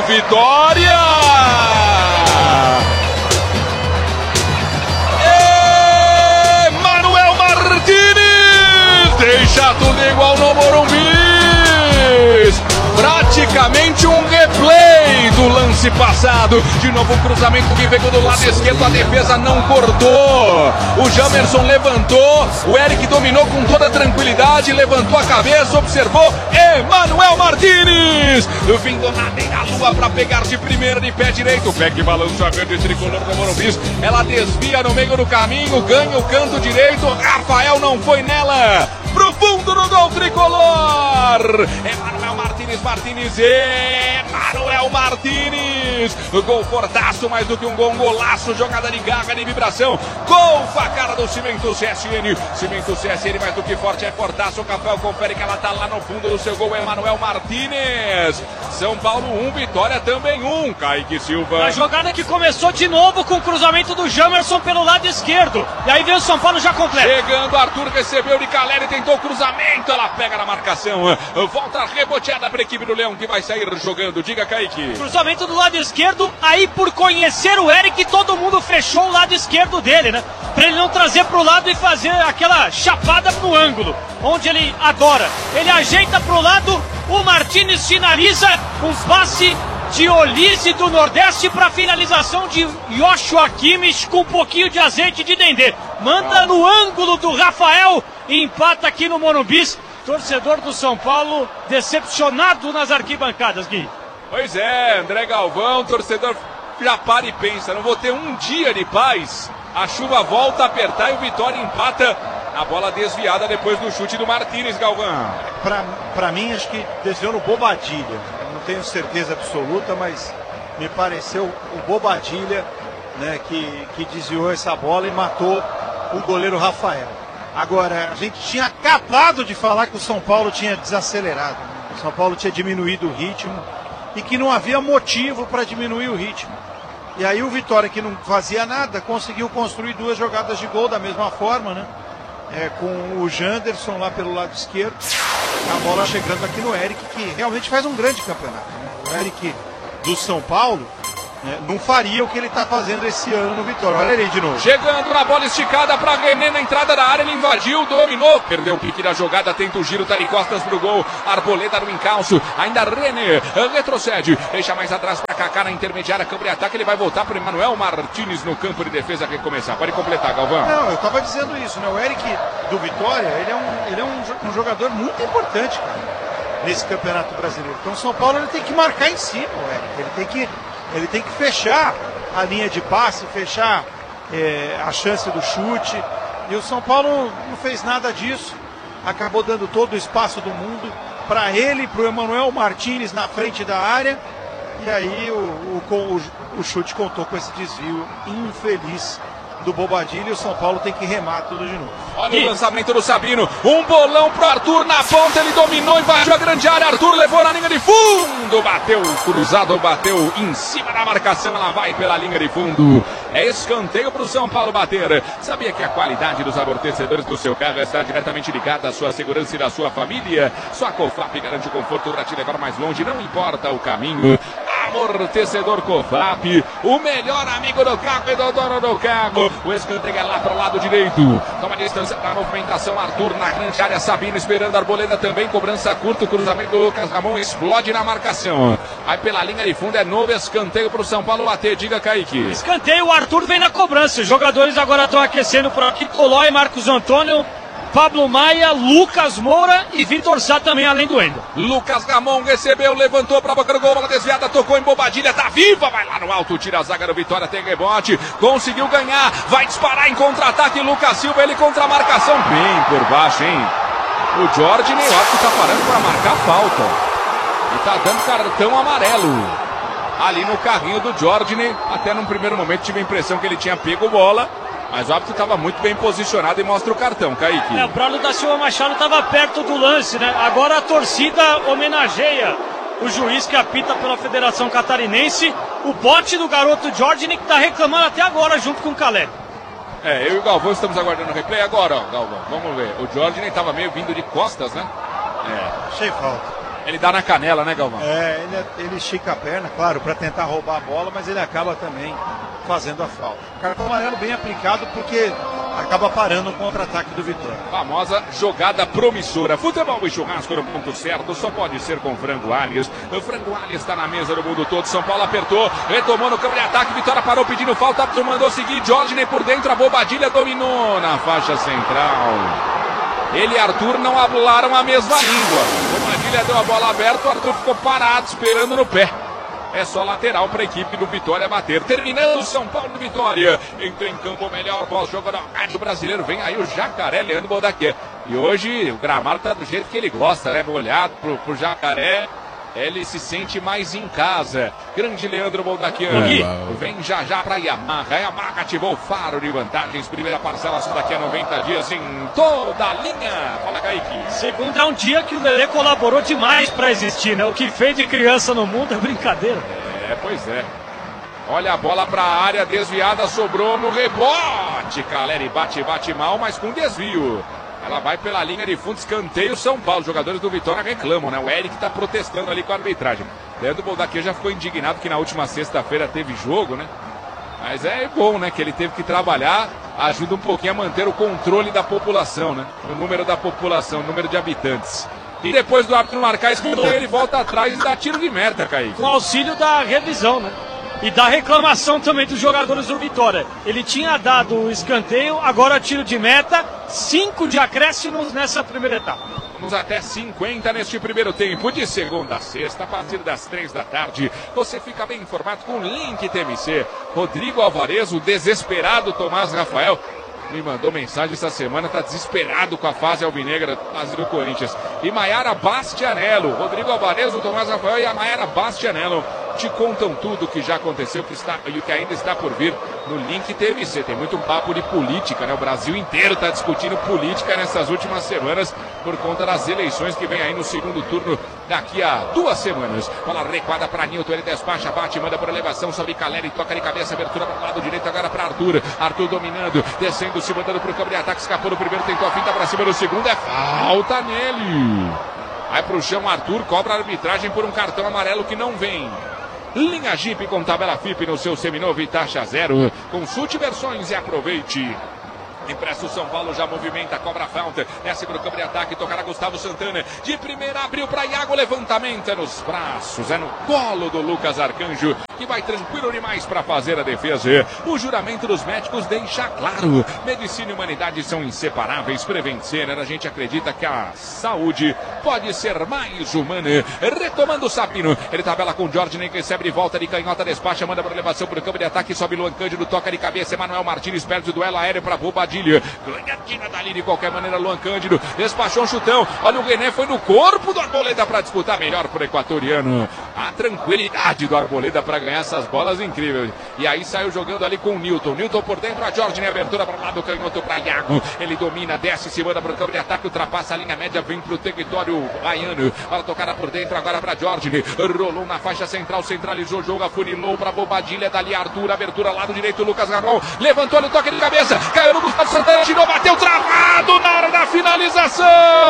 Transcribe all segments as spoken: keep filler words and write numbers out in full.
Vitória! Emanuel Martínez deixa tudo igual no Morumbi. Praticamente um replay do lance passado. De novo o cruzamento que veio do lado esquerdo, a defesa não cortou. O Jamerson levantou, o Eric dominou com toda tranquilidade, levantou a cabeça, observou Emanuel Martínez vindo na meia lua para pegar de primeira de pé direito. Pé que balança a verde tricolor do Morumbi. Ela desvia no meio do caminho, ganha o canto direito. Rafael não foi nela. Pro fundo do gol tricolor. Emanuel Martínez, Martínez, Emanuel Martínez. Gol fortaço, mais do que um gol, um golaço, jogada de garra, de vibração. Gol com a cara do Cimento C S N. Cimento C S N, mais do que forte, é fortaço. O Rafael confere que ela tá lá no fundo do seu gol. Emanuel Martínez. São Paulo um, Vitória também um. Kaique Silva. A jogada que começou de novo com o cruzamento do Jamerson pelo lado esquerdo. E aí veio o São Paulo já completo. Chegando, Arthur recebeu de Caleri, tentou o cruzamento, ela pega na marcação. Volta reboteada para a equipe do Leão que vai sair jogando. Diga, Kaique. Cruzamento do lado esquerdo, aí por conhecer o Eric, todo mundo fechou o lado esquerdo dele, né? Para ele não trazer pro lado e fazer aquela chapada no ângulo, onde ele adora. Ele ajeita pro lado, o Martínez finaliza um passe de Olise do Nordeste para finalização de Joshua Kimmich com um pouquinho de azeite de dendê. Manda no ângulo do Rafael e empata aqui no Morumbi. Torcedor do São Paulo decepcionado nas arquibancadas, Gui. Pois é, André Galvão, torcedor já para e pensa, não vou ter um dia de paz. A chuva volta a apertar e o Vitória empata. A bola desviada depois do chute do Martínez, Galvão. Pra, pra mim, acho que desviou no Bobadilha. Não tenho certeza absoluta, mas me pareceu o Bobadilha, né, que, que desviou essa bola e matou o goleiro Rafael. Agora, a gente tinha acabado de falar que o São Paulo tinha desacelerado. O São Paulo tinha diminuído o ritmo e que não havia motivo para diminuir o ritmo. E aí o Vitória, que não fazia nada, conseguiu construir duas jogadas de gol da mesma forma, né? É, com o Janderson lá pelo lado esquerdo, a bola chegando aqui no Eric, que realmente faz um grande campeonato, né? O Eric do São Paulo, né, não faria o que ele está fazendo esse ano no Vitória. Olha ele de novo. Chegando na bola esticada para René na entrada da área, ele invadiu, dominou, perdeu o pique da jogada, tenta o giro, tá de costas pro gol. Arboleda no encalço, ainda René retrocede, deixa mais atrás para Kaká na intermediária, câmbio de ataque, ele vai voltar para Emanuel Martínez no campo de defesa recomeçar. Pode completar, Galvão. Não, eu estava dizendo isso, né? O Eric do Vitória, ele é um, ele é um, um jogador muito importante, cara, nesse campeonato brasileiro. Então o São Paulo ele tem que marcar em cima, o Eric. Ele tem que Ele tem que fechar a linha de passe, fechar é, a chance do chute. E o São Paulo não fez nada disso. Acabou dando todo o espaço do mundo para ele, para o Emanuel Martínez na frente da área. E aí o, o, o, o chute contou com esse desvio infeliz do Bobadilha e o São Paulo tem que remar tudo de novo. Olha e... o lançamento do Sabino, um bolão pro Arthur na ponta, ele dominou, invadiu a grande área, Arthur levou na linha de fundo, bateu cruzado, bateu em cima da marcação, ela vai pela linha de fundo, é escanteio pro São Paulo bater. Sabia que a qualidade dos amortecedores do seu carro está diretamente ligada à sua segurança e da sua família? Só a Cofap garante o conforto para te levar mais longe, não importa o caminho. Amortecedor Cofap, o melhor amigo do carro e do dono do carro. O escanteio é lá para o lado direito. Toma a distância da movimentação. Arthur na grande área. Sabino esperando a Arboleda também. Cobrança curta. O cruzamento do Lucas Ramon explode na marcação. Aí pela linha de fundo é novo escanteio para o São Paulo bater. Diga, Kaique. Escanteio. O Arthur vem na cobrança. Os jogadores agora estão aquecendo por aqui. Tolói, Marcos Antônio, Pablo Maia, Lucas Moura e Vitor Sá também, além do Endo. Lucas Ramon recebeu, levantou para a boca do gol, bola desviada, tocou em Bobadilha, tá viva, vai lá no alto, tira a zaga do Vitória, tem rebote, conseguiu ganhar, vai disparar em contra-ataque, Lucas Silva, ele contra a marcação, bem por baixo, hein? O Jorge nem óbvio tá parando para marcar falta e tá dando cartão amarelo ali no carrinho do Jorge, até num primeiro momento tive a impressão que ele tinha pego bola. Mas o árbitro estava muito bem posicionado e mostra o cartão, Kaique. É, o Braulio da Silva Machado estava perto do lance, né? Agora a torcida homenageia o juiz que apita pela Federação Catarinense. O bote do garoto Jorge que está reclamando até agora junto com o Caleri. É, eu e o Galvão estamos aguardando o replay agora, ó, Galvão. Vamos ver. O Jorge estava meio vindo de costas, né? É. Achei falta. Ele dá na canela, né, Galvão? É, ele, ele estica a perna, claro, para tentar roubar a bola, mas ele acaba também fazendo a falta. Cartão amarelo bem aplicado porque acaba parando o contra-ataque do Vitória. Famosa jogada promissora. Futebol e churrasco no ponto certo, só pode ser com Frango Alhes. O Frango Alhes está na mesa do mundo todo. São Paulo apertou, retomou no campo de ataque. Vitória parou pedindo falta, mandou seguir. Jorge por dentro, a Bobadilha dominou na faixa central. Ele e Arthur não hablaram a mesma língua. Bobadilha deu a bola aberta, o Arthur ficou parado esperando no pé. É só lateral para a equipe do Vitória bater. Terminando São Paulo Vitória. Entra em campo o melhor pós-jogo do brasileiro. Vem aí o Jacaré, Leandro Bodaquê. E hoje o gramado tá do jeito que ele gosta, né? Olhado pro, pro Jacaré, ele se sente mais em casa. Grande Leandro Boldaquian. Vem já já para Yamaha. Yamaha ativou o faro de vantagens. Primeira parcela só daqui a noventa dias em toda a linha. Fala, Kaique. Segundo é um dia que o Lelê colaborou demais para existir, né? O que fez de criança no mundo é brincadeira. É, pois é. Olha a bola para a área desviada, sobrou no rebote. Caleri bate, bate mal, mas com desvio. Ela vai pela linha de fundo, escanteio São Paulo. Os jogadores do Vitória reclamam, né? O Eric está protestando ali com a arbitragem. Leandro Boldaquê já ficou indignado que na última sexta-feira teve jogo, né? Mas é bom, né? Que ele teve que trabalhar, ajuda um pouquinho a manter o controle da população, né? O número da população, o número de habitantes. E depois do árbitro marcar escanteio, ele volta atrás e dá tiro de meta, Kaique. Com auxílio da revisão, né? E da reclamação também dos jogadores do Vitória. Ele tinha dado o escanteio, agora tiro de meta, cinco de acréscimos nessa primeira etapa. Vamos até cinquenta neste primeiro tempo, de segunda a sexta, a partir das três da tarde. Você fica bem informado com o Link T M C. Rodrigo Alvarez, o desesperado Tomás Rafael, me mandou mensagem essa semana, tá desesperado com a fase alvinegra do Corinthians. E Maiara Bastianello, Rodrigo Alvarez, o Tomás Rafael e a Maiara Bastianello te contam tudo o que já aconteceu que está, e o que ainda está por vir no Link T V C. Tem muito papo de política, né? O Brasil inteiro está discutindo política nessas últimas semanas por conta das eleições que vem aí no segundo turno daqui a duas semanas. Bola recuada para Nilton, ele despacha, bate, manda por elevação, sobe Caleri, toca de cabeça, abertura para o lado direito, agora para Arthur. Arthur dominando, descendo, se mandando para o campo de ataque, escapou no primeiro, tentou a finta para cima no segundo, é falta nele. Vai para o chão, Arthur cobra a arbitragem por um cartão amarelo que não vem. Linha Jeep com tabela F I P no seu seminovo e taxa zero. Consulte versões e aproveite. Impresso São Paulo já movimenta, cobra a falta. Desce para o campo de ataque, tocará Gustavo Santana. De primeira abriu para Iago, levantamento é nos braços, é no colo do Lucas Arcanjo, que vai tranquilo demais para fazer a defesa. O juramento dos médicos deixa claro: medicina e humanidade são inseparáveis. Prevencer, a gente acredita que a saúde pode ser mais humana. Retomando o Sapino, ele tabela com o Jorge, nem recebe de volta de canhota, despacha, manda para elevação para o campo de ataque, sobe Luan Cândido, toca de cabeça, Emanuel Martins perde o duelo aéreo para Bobadilha. Ganhadinha dali de qualquer maneira, Luan Cândido despachou um chutão. Olha, o René foi no corpo do Arboleda para disputar melhor pro equatoriano. A tranquilidade do Arboleda para ganhar essas bolas, incrível. E aí saiu jogando ali com o Nilton. Nilton por dentro, a Jorge, abertura para o lado, canhoto para Iago. Ele domina, desce, se manda para o campo de ataque, ultrapassa a linha média, vem para o território baiano. Para tocar por dentro, agora para Jorge. Rolou na faixa central, centralizou o jogo, afunilou para Bobadilha, dali Arthur, abertura lado direito, Lucas Ramon. Levantou no toque de cabeça, caiu no Gustavo Santana, tirou, bateu, travado na hora da finalização.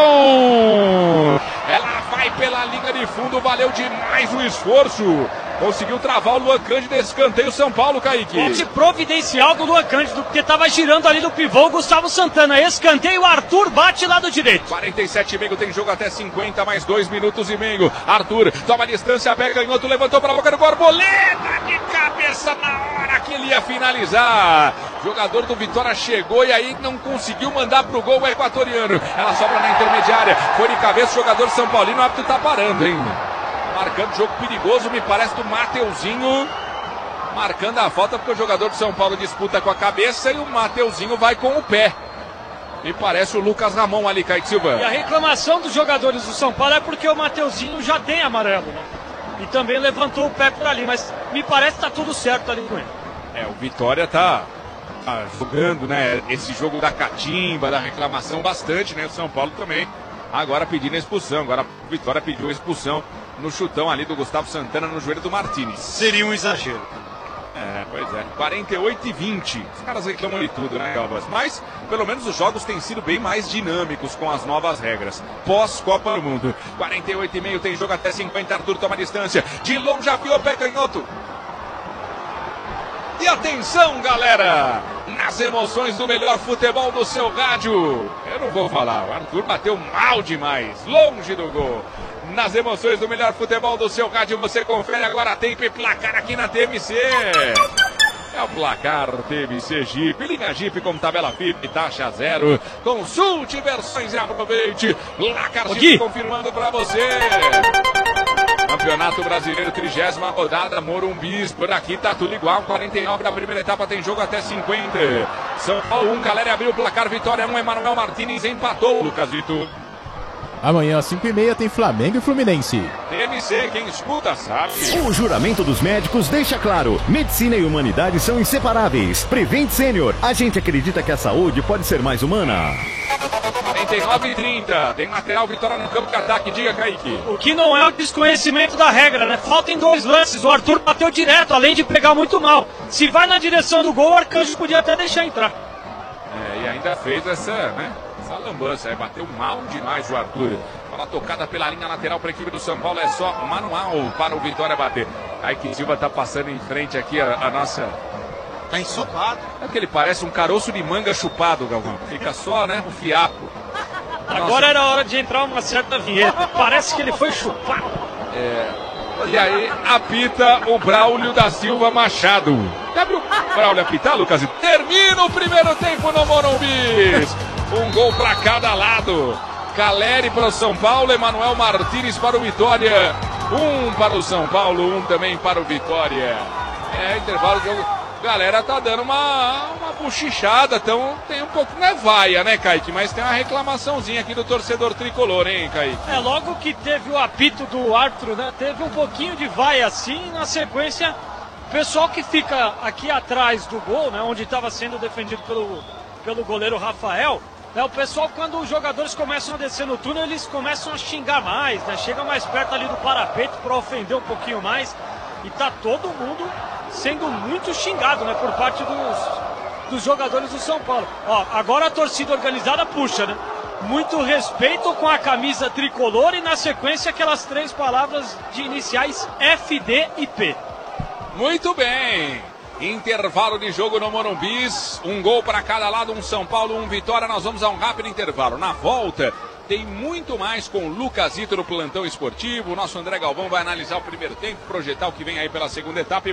Ela vai pela linha de fundo, valeu demais o esforço. Conseguiu travar o Luan Cândido, escanteio São Paulo, Kaique. Ponte providencial do Luan Cândido, porque estava girando ali no pivô o Gustavo Santana. Escanteio, Arthur bate lado direito. quarenta e sete e meio, tem jogo até cinquenta, mais dois minutos e meio. Arthur toma a distância, pega canhoto, levantou para a boca do Borboleta de cabeça na hora que ele ia finalizar. Jogador do Vitória chegou e aí não conseguiu mandar pro gol o equatoriano. Ela sobra na intermediária, foi de cabeça, o jogador São Paulino, o árbitro tá parando, hein? Marcando jogo perigoso, me parece, do Mateuzinho. Marcando a falta porque o jogador de São Paulo disputa com a cabeça e o Mateuzinho vai com o pé. Me parece o Lucas Ramon ali, Kaique Silva. E a reclamação dos jogadores do São Paulo é porque o Mateuzinho já tem amarelo, né? E também levantou o pé por ali, mas me parece que tá tudo certo ali com ele. É, o Vitória tá, tá jogando, né? Esse jogo da catimba, da reclamação bastante, né? O São Paulo também. Agora pedindo a expulsão. Agora a Vitória pediu a expulsão no chutão ali do Gustavo Santana no joelho do Martins. Seria um exagero. É, pois é. quarenta e oito e vinte. Os caras reclamam de tudo, né, Galvas? Mas, pelo menos, os jogos têm sido bem mais dinâmicos com as novas regras. Pós-Copa do Mundo. quarenta e oito e meio, tem jogo até cinquenta. Arthur toma distância. De longe afiou, pé canhoto. E atenção, galera! Nas emoções do melhor futebol do seu rádio. Eu não vou falar, o Arthur bateu mal demais. Longe do gol. Nas emoções do melhor futebol do seu rádio, você confere agora tempo e placar aqui na T M C. É o placar T M C Jeep. Liga Jeep com tabela F I P e taxa zero. Consulte versões e aproveite. Placar Jeep confirmando para você. Campeonato Brasileiro, trigésima rodada, Morumbis. Por aqui tá tudo igual. quarenta e nove da primeira etapa, tem jogo até cinquenta. São Paulo um, Caleri abriu o placar. Vitória um, Emanuel Martins empatou. Lucas Vitor. Amanhã às cinco e meia tem Flamengo e Fluminense. T M C, quem escuta sabe. O juramento dos médicos deixa claro: medicina e humanidade são inseparáveis. Prevent Senior, a gente acredita que a saúde pode ser mais humana. quarenta e nove e trinta, tem lateral, Vitória no campo de ataque, diga, Kaique. O que não é o desconhecimento da regra, né? Faltam dois lances, o Arthur bateu direto, além de pegar muito mal. Se vai na direção do gol, o Arcanjo podia até deixar entrar. É, e ainda fez essa, né? Essa lambança, aí bateu mal demais o Arthur. Bola tocada pela linha lateral para a equipe do São Paulo, é só manual para o Vitória bater. Kaique Silva tá passando em frente aqui a, a nossa... Tá ensopado. É que ele parece um caroço de manga chupado, Galvão. Fica só, né, o fiapo. Agora Nossa. era hora de entrar uma certa vinheta. Parece que ele foi chupado. É. E aí, apita o Braulio da Silva Machado. Deve o Braulio apitar, Lucas? Termina o primeiro tempo no Morumbi. Um gol para cada lado. Caleri para o São Paulo, Emanuel Martins para o Vitória. Um para o São Paulo, um também para o Vitória. É, intervalo do jogo. Galera tá dando uma, uma bochichada, então tem um pouco, não é vaia, né, Kaique? Mas tem uma reclamaçãozinha aqui do torcedor tricolor, hein, Kaique? É, logo que teve o apito do árbitro, né, teve um pouquinho de vaia assim, na sequência, o pessoal que fica aqui atrás do gol, né, onde estava sendo defendido pelo, pelo goleiro Rafael, né, o pessoal, quando os jogadores começam a descer no túnel, eles começam a xingar mais, né, chega mais perto ali do parapeito para ofender um pouquinho mais, e tá todo mundo sendo muito xingado, né, por parte dos, dos jogadores do São Paulo. Ó, agora a torcida organizada puxa, né? Muito respeito com a camisa tricolor e na sequência aquelas três palavras de iniciais F, D e P. Muito bem. Intervalo de jogo no Morumbis. Um gol para cada lado, um São Paulo, um Vitória. Nós vamos a um rápido intervalo. Na volta, tem muito mais com o Lucas Ito no plantão esportivo. O nosso André Galvão vai analisar o primeiro tempo, projetar o que vem aí pela segunda etapa.